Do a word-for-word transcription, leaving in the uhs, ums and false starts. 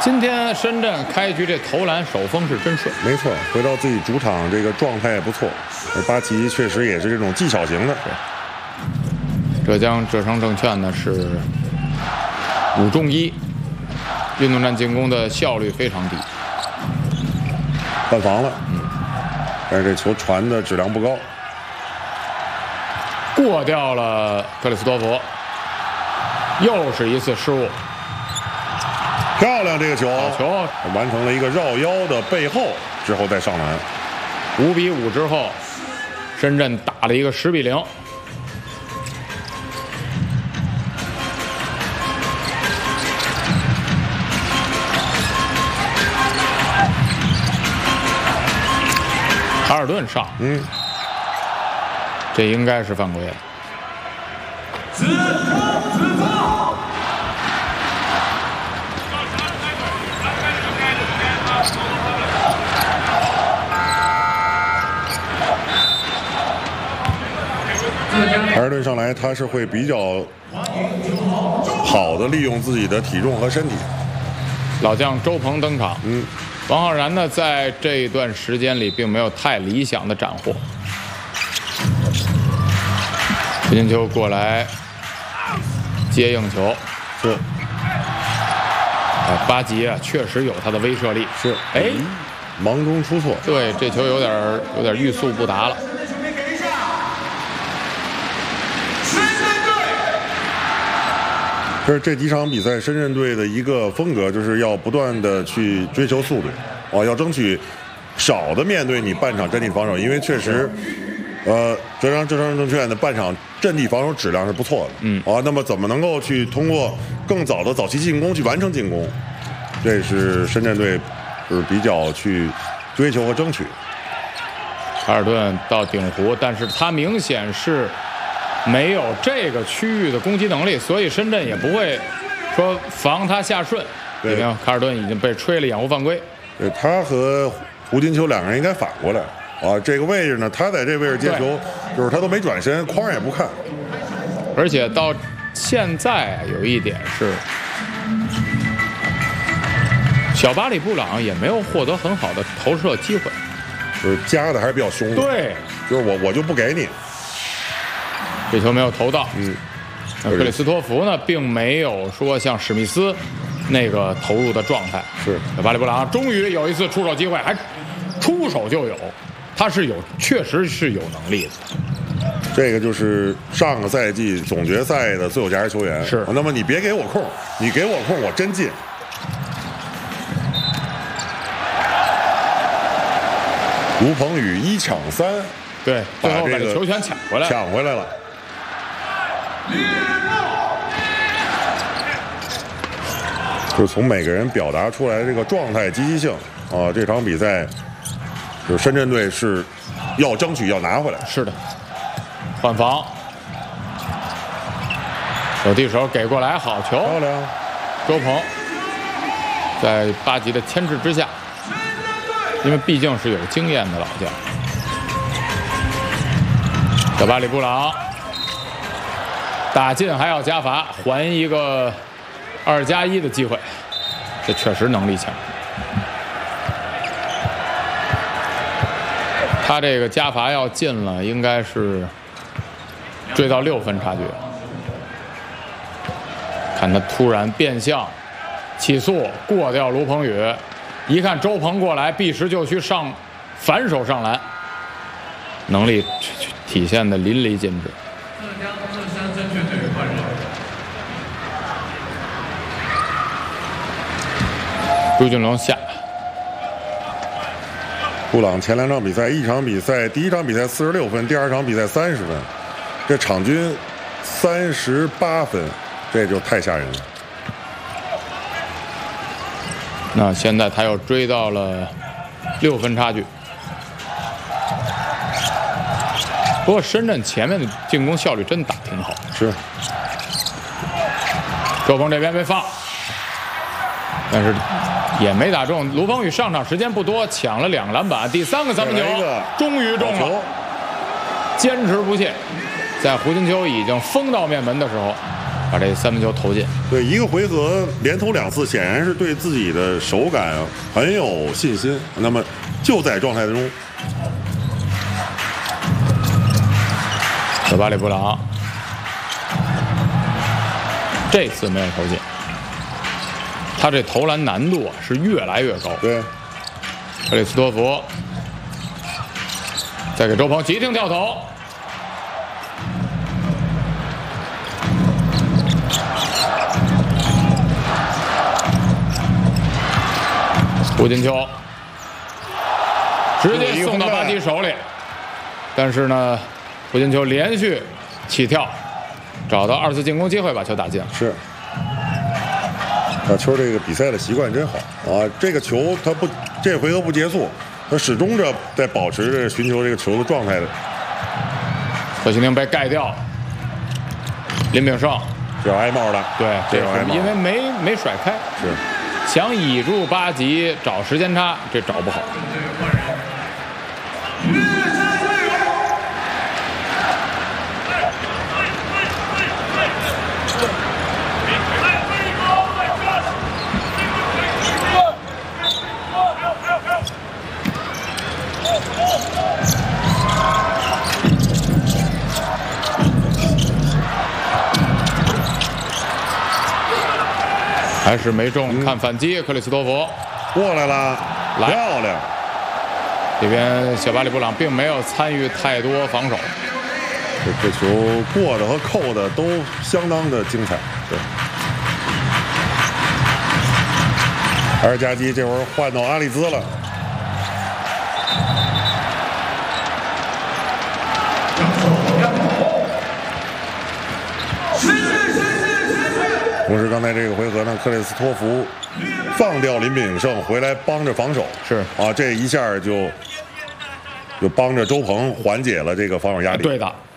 今天深圳开局这投篮手风是真顺， 没错，回到自己主场这个状态也不错。而八旗确实也是这种技巧型的。 浙江浙商证券呢是五中一，运动战进攻的效率非常低。 犯防了，嗯，但是这球传的质量不高， 过掉了克里斯多夫，又是一次失误。 漂亮这个球， 好球， 完成了一个绕腰的背后之后再上篮， 五比五之后，深圳打了一个十比零。卡尔顿上， 嗯， 这应该是犯规了。 止止痛。 卡尔顿上来，他是会比较好的利用自己的体重和身体。 老将周鹏登场， 嗯， 王浩然呢，在这一段时间里并没有太理想的斩获。胡金秋过来接应球， 是。 啊，巴吉啊，确实有他的威慑力。 是， 哎， 忙中出错。 对，这球有点有点欲速不达了。 这是这几场比赛深圳队的一个风格，就是要不断的去追求速度，啊，要争取少的面对你半场阵地防守，因为确实，呃，浙江浙商证券的半场阵地防守质量是不错的， 嗯， 啊，那么怎么能够去通过更早的早期进攻去完成进攻，这是深圳队就是比较去追求和争取。 卡尔顿到顶弧，但是他明显是没有这个区域的攻击能力，所以深圳也不会说防他下顺。 对， 卡尔顿已经被吹了掩护犯规。 对，他和胡金秋两个人应该反过来啊，这个位置呢，他在这位置接球，就是他都没转身，框也不看。 而且到现在啊，有一点是，小巴里布朗也没有获得很好的投射机会， 就是夹的还是比较凶的。 对， 就是我我就不给你。 这球没有投到， 嗯， 那克里斯托弗呢，并没有说像史密斯那个投入的状态。 是， 巴里布朗终于有一次出手机会，还出手就有，他是有，确实是有能力的。 这个就是上个赛季总决赛的最有价值球员。 是， 那么你别给我空，你给我空，我真进。吴鹏宇一抢三， 对，最后把这球权抢回来， 抢回来了。就从每个人表达出来这个状态、积极性啊，这场比赛，就深圳队是要争取要拿回来。 是的，换防，手递手给过来，好球， 漂亮。 周鹏在巴吉的牵制之下，因为毕竟是有经验的老将，小巴里布朗打进还要加罚，还一个二加一的机会，这确实能力强。他这个加罚要进了，应该是追到六分差距。看他突然变向，起速过掉卢鹏宇，一看周鹏过来，避实就虚上反手上篮，能力体现的淋漓尽致。朱俊龙下。 布朗前两场比赛，一场比赛第一场比赛四十六分，第二场比赛三十分，这场均三十八分，这就太吓人了。 那现在他又追到了六分差距。不过深圳前面的进攻效率真打挺好。 是。 周鹏这边被放，但是也没打中。卢鹏宇上场时间不多，抢了两个篮板，第三个三分球终于中了，坚持不懈。在胡金秋已经封到面门的时候， 把这三分球投进。 对，一个回合连投两次，显然是对自己的手感很有信心。那么就在状态中， 小巴里布朗这次没有投进，他这投篮难度啊是越来越高。 对， 克里斯托弗再给周鹏急停跳投。胡金秋直接送到巴基手里，但是呢，胡金秋连续起跳，找到二次进攻机会，把球打进。 是，小秋这个比赛的习惯真好啊！这个球他不，这回合不结束，他始终着在保持着寻求这个球的状态的。 何兴宁被盖掉，林炳胜这要挨帽了， 对，这要挨帽， 因为没没甩开， 是。 想倚住八级找时间差，这找不好。还是没中，看反击，克里斯托弗过来了， 来漂亮。 这边小巴里布朗并没有参与太多防守， 这这球过的和扣的都相当的精彩。对，阿尔加基这会儿换到阿里兹了。同时，刚才这个回合呢，克里斯托弗放掉林炳胜回来帮着防守， 是啊，这一下就就帮着周鹏缓解了这个防守压力。 对的。